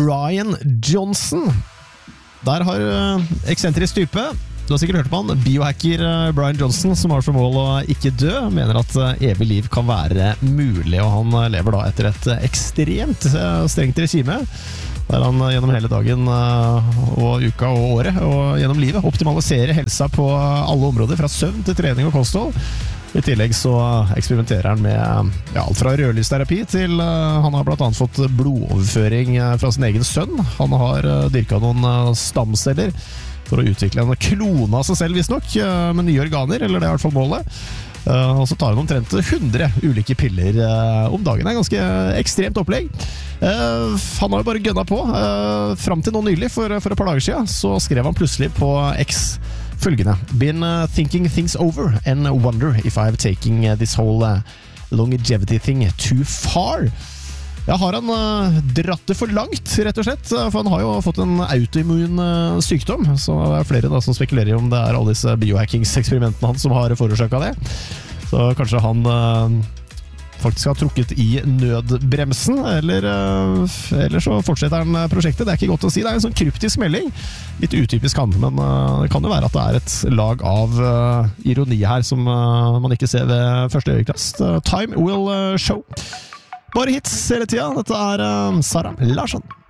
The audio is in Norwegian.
Brian Johnson. Der har eksentrisk type. Du har sikkert hørt på han. Biohacker Brian Johnson, som har som mål å ikke dø, mener at evig liv kan være mulig, og han lever da etter et ekstremt strengt regime, der han gjennom hele dagen og uka og året, og gjennom livet, optimaliserer helsa på alle områder, fra søvn til trening og kosthold. I tillegg så eksperimenterer han med alt fra rødlysterapi til han har blant annet fått blodoverføring fra sin egen sønn. Han har dyrket noen stamceller for å utvikle en klone av seg selv, visstnok, med nye organer, eller det er i hvert fall målet. Og så tar han omtrent 100 ulike piller om dagen. Det er ganske ekstremt opplegg. Han har jo bare gønnet på. Frem til nå nylig, for et par dager siden, så skrev han plutselig på X følgende: Been thinking things over and wonder if I've taken this whole longevity thing too far. Ja, har han dratt det for langt, rett og slett? For han har jo fått en autoimmun sykdom, så det er flere da som spekulerer i om det er alle disse biohackingseksperimentene hans som har forårsaket det. Så kanskje han faktisk har trukket i nødbremsen, eller så fortsetter han prosjektet. Det er ikke godt å si. Det er en sånn kryptisk melding. Litt utypisk han, men det kan jo være at det er et lag av ironi her som man ikke ser ved første øyekast. Time will show. Bare hits hele tiden. Dette er Sara Larsson.